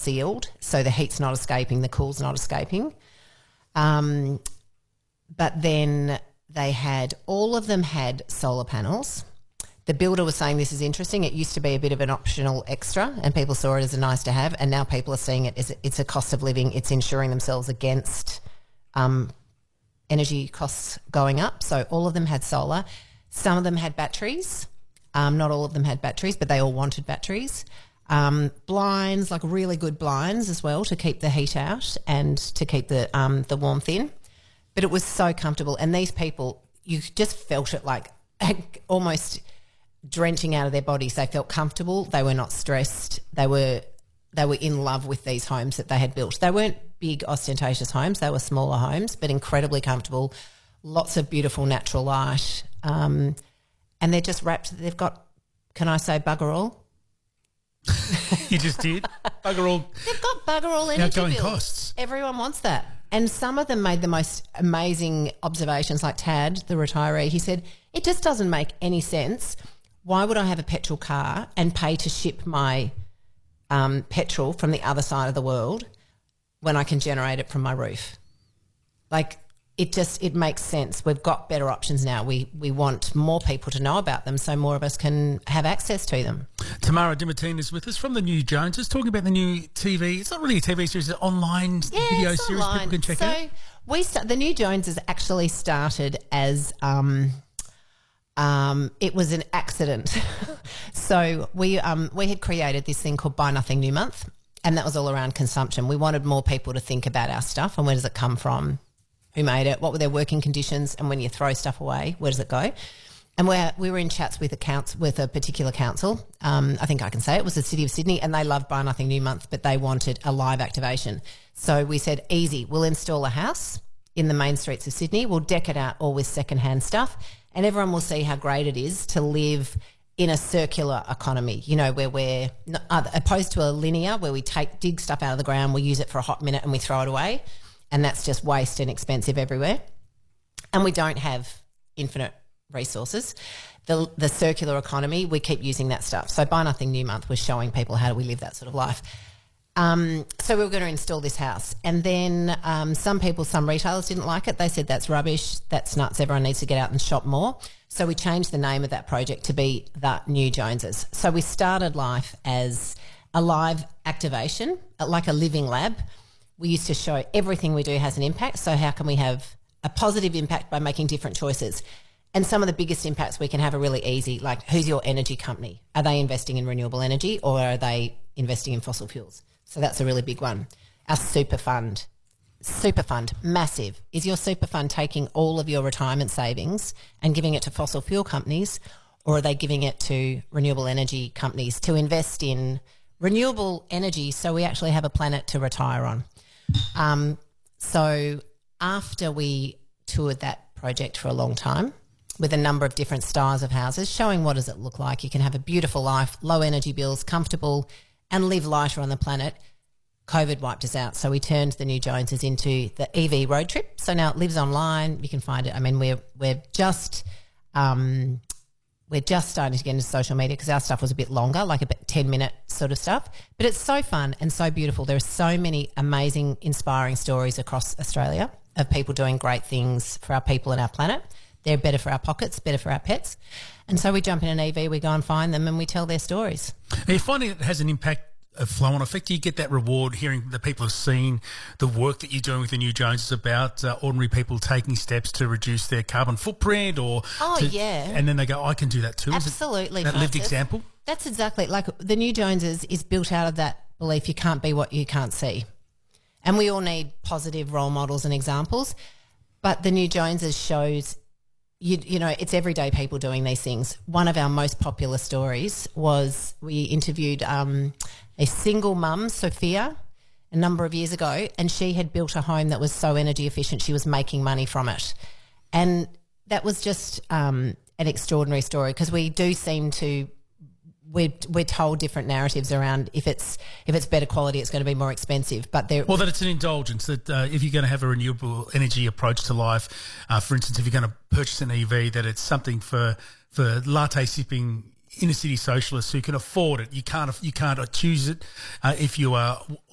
sealed, so the heat's not escaping, the cool's not escaping. But then all of them had solar panels. The builder was saying this is interesting. It used to be a bit of an optional extra and people saw it as a nice to have, and now people are seeing it as it's a cost of living. It's insuring themselves against energy costs going up. So all of them had solar. Some of them had batteries. Not all of them had batteries, but they all wanted batteries. Blinds, like really good blinds as well, to keep the heat out and to keep the warmth in. But it was so comfortable. And these people, you just felt it like almost drenching out of their bodies. They felt comfortable. They were not stressed. They were in love with these homes that they had built. They weren't big, ostentatious homes. They were smaller homes, but incredibly comfortable. Lots of beautiful natural light. And they're just wrapped. They've got, can I say bugger all? You just did? Bugger all. They've got bugger all energy outgoing bills. Costs. Everyone wants that. And some of them made the most amazing observations, like Tad, the retiree. He said, it just doesn't make any sense. Why would I have a petrol car and pay to ship my petrol from the other side of the world when I can generate it from my roof? Like, it makes sense. We've got better options now. We want more people to know about them so more of us can have access to them. Tamara Dimartine is with us from the New Joneses, talking about the new TV. It's not really a TV series, it's an online video series online. People can check out. The New Joneses actually started as it was an accident. So we had created this thing called Buy Nothing New Month, and that was all around consumption. We wanted more people to think about our stuff and where does it come from, who made it, what were their working conditions, and when you throw stuff away, where does it go? And we were in chats with a particular council. I think I can say it was the City of Sydney, and they loved Buy Nothing New Month, but they wanted a live activation. So we said, easy, we'll install a house in the main streets of Sydney. We'll deck it out all with secondhand stuff, and everyone will see how great it is to live in a circular economy, you know, where we're opposed to a linear, where we dig stuff out of the ground, we use it for a hot minute and we throw it away. And that's just waste and expensive everywhere. And we don't have infinite resources. The circular economy, we keep using that stuff. So Buy Nothing New Month was showing people how do we live that sort of life. So we were going to install this house. And then some retailers didn't like it. They said, that's rubbish, that's nuts, everyone needs to get out and shop more. So we changed the name of that project to be The New Joneses. So we started life as a live activation, like a living lab. We used to show everything we do has an impact, so how can we have a positive impact by making different choices? And some of the biggest impacts we can have are really easy, like who's your energy company? Are they investing in renewable energy or are they investing in fossil fuels? So that's a really big one. Our super fund, massive. Is your super fund taking all of your retirement savings and giving it to fossil fuel companies, or are they giving it to renewable energy companies to invest in renewable energy so we actually have a planet to retire on? So after we toured that project for a long time with a number of different styles of houses, showing what does it look like, you can have a beautiful life, low energy bills, comfortable, and live lighter on the planet, COVID wiped us out. So we turned the New Joneses into the EV road trip. So now it lives online. You can find it. I mean, we're just starting to get into social media because our stuff was a bit longer, like a 10-minute sort of stuff. But it's so fun and so beautiful. There are so many amazing, inspiring stories across Australia of people doing great things for our people and our planet. They're better for our pockets, better for our pets. And so we jump in an EV, we go and find them and we tell their stories. Are you finding it has an impact, a flow-on effect? Do you get that reward hearing that people have seen the work that you're doing with the New Joneses about ordinary people taking steps to reduce their carbon footprint and then they go, I can do that too? Absolutely. That lived example? That's exactly, like the New Joneses is built out of that belief you can't be what you can't see. And we all need positive role models and examples, but the New Joneses shows you know, it's everyday people doing these things. One of our most popular stories was we interviewed a single mum, Sophia, a number of years ago, and she had built a home that was so energy efficient she was making money from it. And that was just an extraordinary story because we do seem to we're told different narratives around if it's better quality, it's going to be more expensive. But that it's an indulgence. That if you're going to have a renewable energy approach to life, for instance, if you're going to purchase an EV, that it's something for latte sipping inner city socialists who can afford it. You can't choose it if you are